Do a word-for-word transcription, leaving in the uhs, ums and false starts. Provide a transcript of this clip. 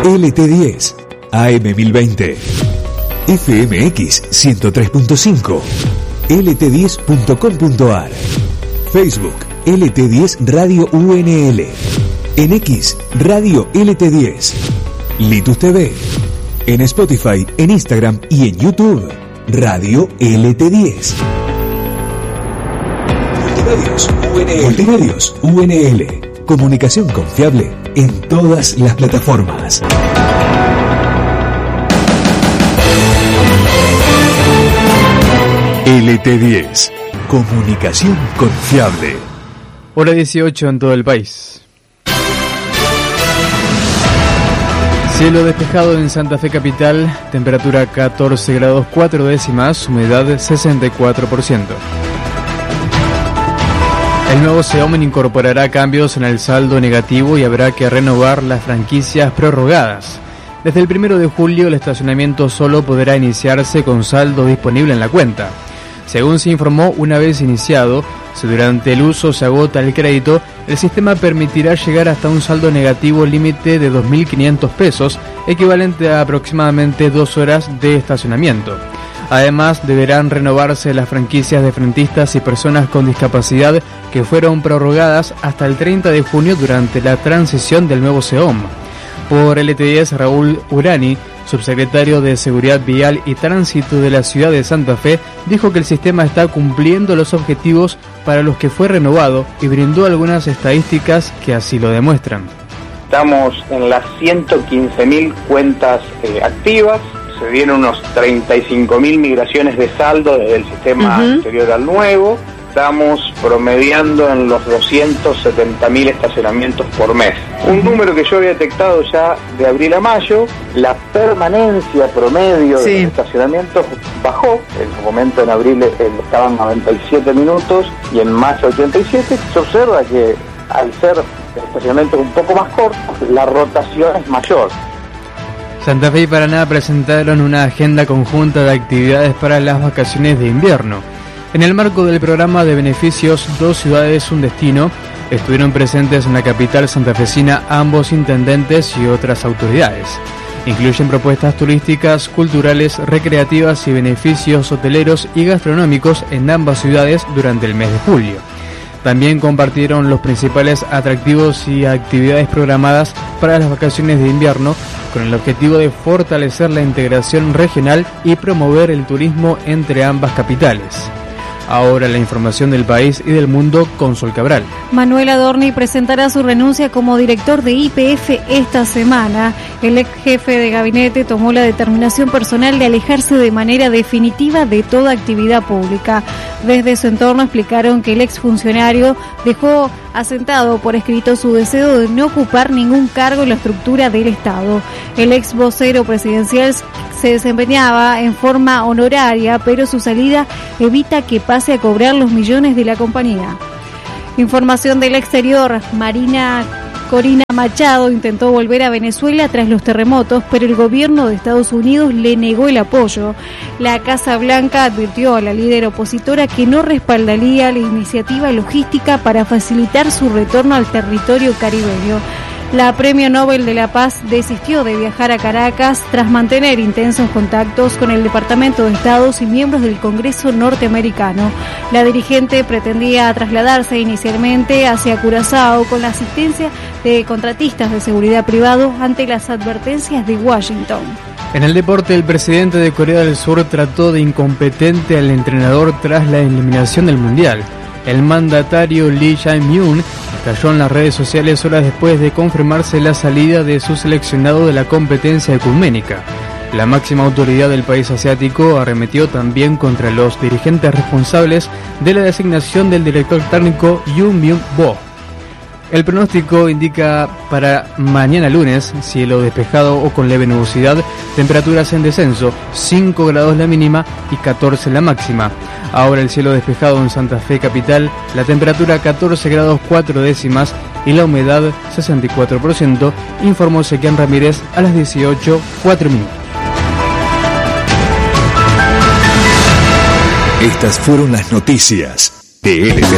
L T diez, A M mil veinte, F M X ciento tres punto cinco, L T diez punto com punto a r, Facebook L T diez Radio U N L, en X Radio L T diez, Litus T V, en Spotify, en Instagram y en YouTube Radio L T diez. Multimedios U N L. Multimedios U N L. Comunicación confiable en todas las plataformas. L T diez. Comunicación confiable. Hora dieciocho en todo el país. Cielo despejado en Santa Fe capital, temperatura catorce grados cuatro décimas, humedad sesenta y cuatro por ciento. El nuevo SEOM incorporará cambios en el saldo negativo y habrá que renovar las franquicias prorrogadas. Desde el primero de julio el estacionamiento solo podrá iniciarse con saldo disponible en la cuenta. Según se informó, una vez iniciado, si durante el uso se agota el crédito, el sistema permitirá llegar hasta un saldo negativo límite de dos mil quinientos pesos, equivalente a aproximadamente dos horas de estacionamiento. Además, deberán renovarse las franquicias de frentistas y personas con discapacidad que fueron prorrogadas hasta el treinta de junio durante la transición del nuevo SEOM. Por L T diez, Raúl Urani, subsecretario de Seguridad Vial y Tránsito de la ciudad de Santa Fe, dijo que el sistema está cumpliendo los objetivos para los que fue renovado y brindó algunas estadísticas que así lo demuestran. Estamos en las ciento quince mil cuentas eh, activas. Se dieron unos treinta y cinco mil migraciones de saldo desde el sistema uh-huh. anterior al nuevo. Estamos promediando en los doscientos setenta mil estacionamientos por mes. Un número que yo había detectado ya de abril a mayo. La permanencia promedio sí. de los estacionamientos bajó. En su momento en abril estaban noventa y siete minutos y en mayo ochenta y siete. Se observa que al ser estacionamientos un poco más cortos, la rotación es mayor. Santa Fe y Paraná presentaron una agenda conjunta de actividades para las vacaciones de invierno. En el marco del programa de beneficios Dos Ciudades, Un Destino, estuvieron presentes en la capital santafesina ambos intendentes y otras autoridades. Incluyen propuestas turísticas, culturales, recreativas y beneficios hoteleros y gastronómicos en ambas ciudades durante el mes de julio. También compartieron los principales atractivos y actividades programadas para las vacaciones de invierno, con el objetivo de fortalecer la integración regional y promover el turismo entre ambas capitales. Ahora la información del país y del mundo con Sol Cabral. Manuel Adorni presentará su renuncia como director de Y P F esta semana. El ex jefe de gabinete tomó la determinación personal de alejarse de manera definitiva de toda actividad pública. Desde su entorno explicaron que el exfuncionario dejó asentado por escrito su deseo de no ocupar ningún cargo en la estructura del Estado. El ex vocero presidencial se desempeñaba en forma honoraria, pero su salida evita que pase a cobrar los millones de la compañía. Información del exterior. Marina Corina Machado intentó volver a Venezuela tras los terremotos, pero el gobierno de Estados Unidos le negó el apoyo. La Casa Blanca advirtió a la líder opositora que no respaldaría la iniciativa logística para facilitar su retorno al territorio caribeño. La Premio Nobel de la Paz desistió de viajar a Caracas tras mantener intensos contactos con el Departamento de Estado y miembros del Congreso norteamericano. La dirigente pretendía trasladarse inicialmente hacia Curazao con la asistencia de contratistas de seguridad privado ante las advertencias de Washington. En el deporte, el presidente de Corea del Sur trató de incompetente al entrenador tras la eliminación del Mundial. El mandatario Lee Jae-myung cayó en las redes sociales horas después de confirmarse la salida de su seleccionado de la competencia ecuménica. La máxima autoridad del país asiático arremetió también contra los dirigentes responsables de la designación del director técnico Yoon Myung-bo. El pronóstico indica para mañana lunes, cielo despejado o con leve nubosidad, temperaturas en descenso, cinco grados la mínima y catorce la máxima. Ahora el cielo despejado en Santa Fe capital, la temperatura catorce grados cuatro décimas y la humedad sesenta y cuatro por ciento, informó Ezequiel Ramírez a las dieciocho cuatro minutos. Estas fueron las noticias de L T